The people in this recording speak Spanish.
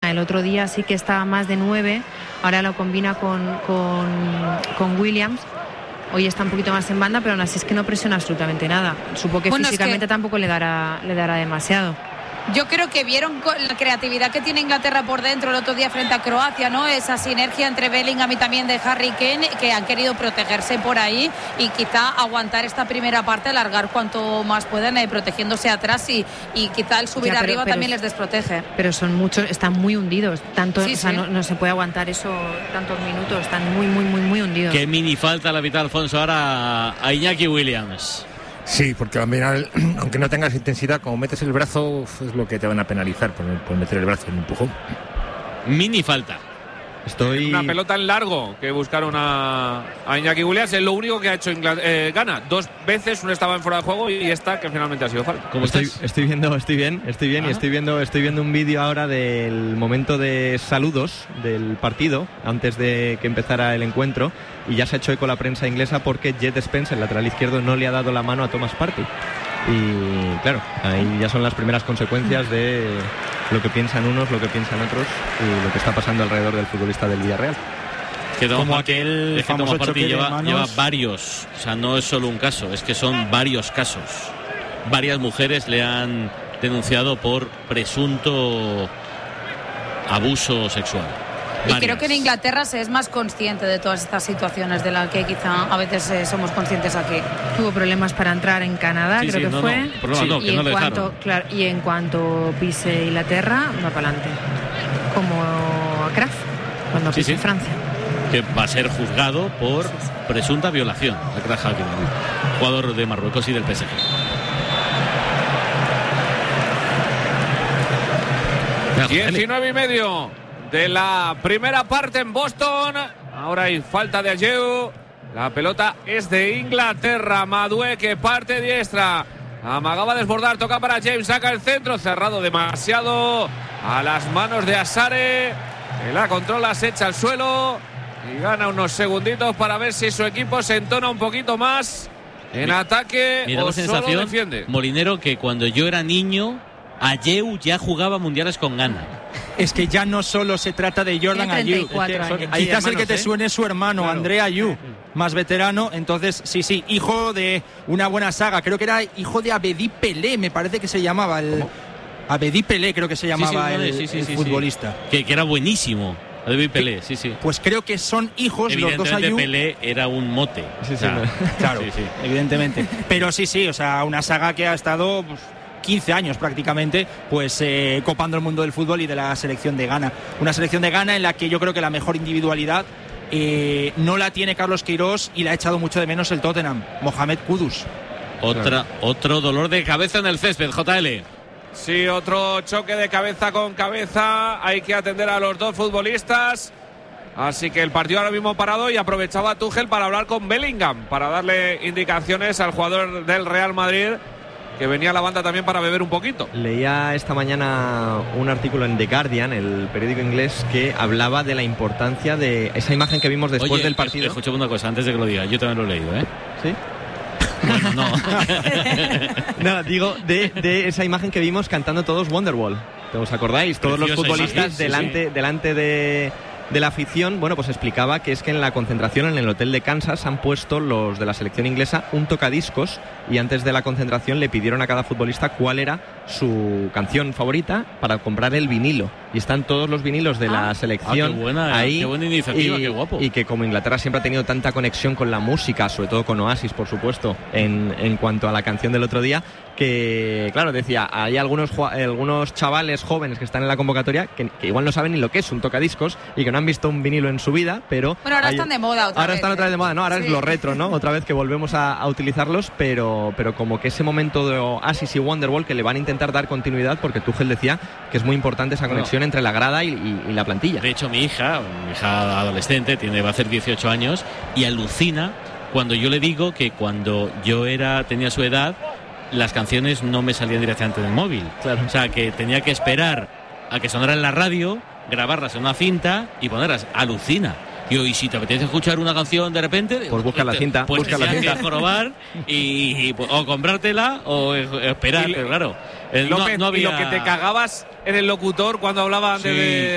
El otro día sí que estaba más de 9, ahora lo combina con Williams. Hoy está un poquito más en banda, pero aún así es que no presiona absolutamente nada. Supongo que físicamente tampoco le dará demasiado. Yo creo que vieron la creatividad que tiene Inglaterra por dentro el otro día frente a Croacia, ¿no? Esa sinergia entre Bellingham y también de Harry Kane, que han querido protegerse por ahí y quizá aguantar esta primera parte, alargar cuanto más puedan, protegiéndose atrás y quizá el subir arriba también les desprotege. Pero son muchos, están muy hundidos, tanto, sí, o sea, no se puede aguantar eso tantos minutos, están muy hundidos. Qué mini falta la mitad, Alfonso, ahora a Iñaki Williams. Sí, porque aunque no tengas intensidad, como metes el brazo, es lo que te van a penalizar por meter el brazo en un empujón. Mini falta. Una pelota en largo que buscaron a Iñaki Williams. Es lo único que ha hecho Ghana. 2 veces, una estaba en fuera de juego y esta que finalmente ha sido falta. ¿Cómo estoy bien. Y estoy viendo un vídeo ahora del momento de saludos del partido antes de que empezara el encuentro, y ya se ha hecho eco la prensa inglesa porque Jet Spence, el lateral izquierdo, no le ha dado la mano a Thomas Partey. Y claro, ahí ya son las primeras consecuencias de lo que piensan unos, lo que piensan otros y lo que está pasando alrededor del futbolista del Villarreal. Como aquel famoso choque de manos. Lleva varios, o sea, no es solo un caso, es que son varios casos. Varias mujeres le han denunciado por presunto abuso sexual. Y creo que en Inglaterra se es más consciente de todas estas situaciones de las que quizá a veces somos conscientes aquí. Tuvo problemas para entrar en Canadá, creo que fue. Y en cuanto pise Inglaterra, va para adelante. Como a Kraft, cuando pise Francia. Que va a ser juzgado por presunta violación. A Kraft Hakimi, jugador de Marruecos y del PSG. Diecinueve y medio de la primera parte en Boston. Ahora hay falta de Ayew. La pelota es de Inglaterra. Madueke que parte diestra. Amagaba a desbordar, toca para James, saca el centro, cerrado demasiado a las manos de Asare, que la controla, se echa al suelo y gana unos segunditos para ver si su equipo se entona un poquito más en ataque. Mira, o la sensación, solo defiende. Molinero, que cuando yo era niño, Ayew ya jugaba mundiales con Ghana. Es que ya no solo se trata de Jordan Ayew, quizás el que te suene es su hermano, claro. André Ayew, más veterano. Entonces, sí, hijo de una buena saga. Creo que era hijo de Abedi Pelé, me parece que se llamaba. Abedi Pelé creo que se llamaba el futbolista. Que era buenísimo. Abedi Pelé, sí. Pues creo que son hijos los dos Ayew. Pelé era un mote. Claro, evidentemente. Pero sí, o sea, una saga que ha estado... 15 años prácticamente, pues copando el mundo del fútbol y de la selección de Ghana. Una selección de Ghana en la que yo creo que la mejor individualidad no la tiene Carlos Queiroz y la ha echado mucho de menos el Tottenham, Mohamed Kudus. Otro dolor de cabeza en el césped, JL. Sí, otro choque de cabeza con cabeza. Hay que atender a los dos futbolistas. Así que el partido ahora mismo parado, y aprovechaba Tuchel para hablar con Bellingham, para darle indicaciones al jugador del Real Madrid, que venía a la banda también para beber un poquito. Leía esta mañana un artículo en The Guardian, el periódico inglés, que hablaba de la importancia de esa imagen que vimos después del partido. Escuchame una cosa, antes de que lo diga, yo también lo he leído, ¿eh? ¿Sí? Bueno, no. No, digo, de esa imagen que vimos cantando todos Wonderwall. ¿Os acordáis? Todos los futbolistas delante de la afición. Bueno, pues explicaba que es que en la concentración en el hotel de Kansas han puesto los de la selección inglesa un tocadiscos, y antes de la concentración le pidieron a cada futbolista cuál era su canción favorita para comprar el vinilo, y están todos los vinilos de la selección qué buena iniciativa, qué guapo. Y que como Inglaterra siempre ha tenido tanta conexión con la música, sobre todo con Oasis, por supuesto, en cuanto a la canción del otro día, que claro, decía, hay algunos chavales jóvenes que están en la convocatoria que igual no saben ni lo que es un tocadiscos y que no han visto un vinilo en su vida, pero... Bueno, ahora están de moda otra vez. Ahora están otra vez de moda, ¿no? Ahora es lo retro, ¿no? Otra vez que volvemos a utilizarlos, pero como que ese momento de Oasis y Wonderwall que le van a intentar dar continuidad, porque Tuchel decía que es muy importante esa conexión entre la grada y la plantilla. De hecho, mi hija adolescente, va a hacer 18 años, y alucina cuando yo le digo que cuando yo tenía su edad, las canciones no me salían directamente del móvil. Claro. O sea, que tenía que esperar a que sonara en la radio, grabarlas en una cinta y ponerlas. Alucina. Y si te apetece escuchar una canción de repente, pues busca la cinta. Pues busca la cinta. Que jorobar y o comprártela o esperar, pero claro. López, no había... Y lo que te cagabas en el locutor cuando hablaba antes de